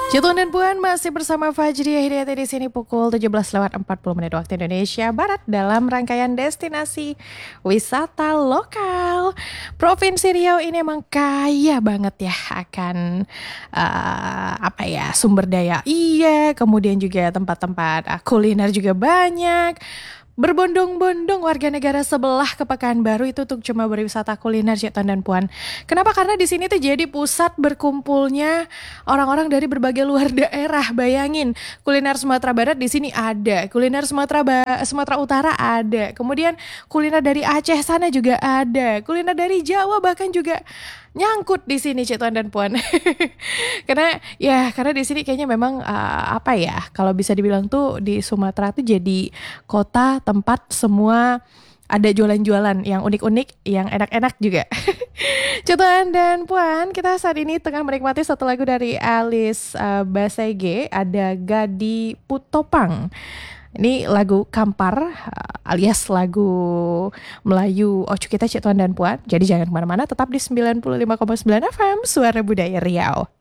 Tuan dan Puan masih bersama Fajri Hidayati di sini pukul 17:40 waktu Indonesia Barat dalam rangkaian destinasi wisata lokal. Provinsi Riau ini emang kaya banget ya akan sumber daya. Iya, kemudian juga tempat-tempat kuliner juga banyak. Berbondong-bondong warga negara sebelah ke Pekanbaru itu untuk cuma berwisata kuliner, Tuan dan Puan. Kenapa? Karena di sini tuh jadi pusat berkumpulnya orang-orang dari berbagai luar daerah. Bayangin, kuliner Sumatera Barat di sini ada, kuliner Sumatera Utara ada, kemudian kuliner dari Aceh sana juga ada, kuliner dari Jawa bahkan juga nyangkut di sini, Tuan dan Puan. Karena di sini kayaknya memang kalau bisa dibilang tuh di Sumatera tuh jadi kota tempat semua ada jualan-jualan yang unik-unik, yang enak-enak juga. Tuan dan Puan, kita saat ini tengah menikmati satu lagu dari Alice Basege, ada Gadi Putopang. Ini lagu Kampar alias lagu Melayu Ocu kita, Tuan dan Puan. Jadi jangan kemana-mana, tetap di 95,9 FM Suara Budaya Riau.